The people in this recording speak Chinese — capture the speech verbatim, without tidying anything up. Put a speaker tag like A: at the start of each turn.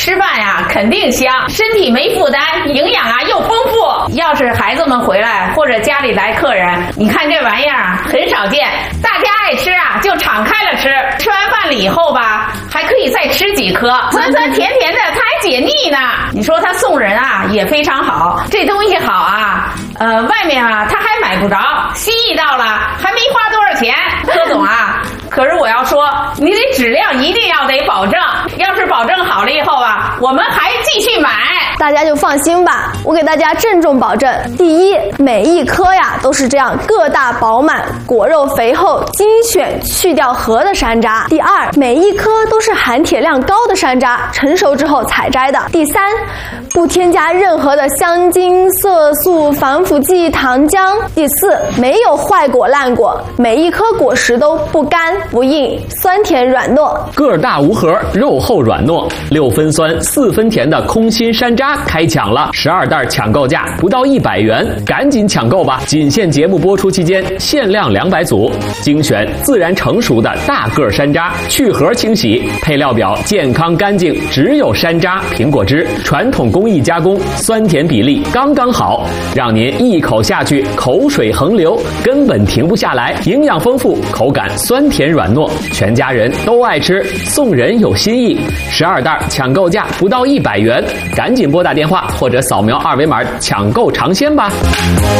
A: 吃饭呀肯定香，身体没负担，营养啊又丰富。要是孩子们回来或者家里来客人，你看这玩意儿啊很少见，大家爱吃啊就敞开了吃。吃完饭了以后吧，还可以再吃几颗，酸酸甜甜的，它还解腻呢。你说他送人啊也非常好，这东西好啊，呃，外面啊他还买不着，心意到了，还没花多少钱。柯总啊，可是我要说，你的质量一定要得保证，要是保证好了以后啊，我们还继续买。
B: 大家就放心吧，我给大家郑重保证：第一，每一颗呀都是这样个大饱满、果肉肥厚、精选去掉核的山楂；第二，每一颗都是含铁量高的山楂，成熟之后采摘的；第三，不添加任何的香精、色素、防腐剂、糖浆；第四，没有坏果烂果，每一颗果实都不干不硬，酸甜软糯，
C: 个儿大无核，肉厚软糯，六分酸四分甜的空心山楂开抢了，十二袋抢购价不到一百元，赶紧抢购吧！仅限节目播出期间，限量两百组，精选自然成熟的大个山楂，去核清洗，配料表健康干净，只有山楂、苹果汁，传统工艺加工，酸甜比例刚刚好，让您一口下去口水横流，根本停不下来，营养丰富，口感酸甜软糯，全家人都爱吃，送人有新意。十二袋抢购价不到一百元，赶紧拨打电话或者扫描二维码抢购尝鲜吧。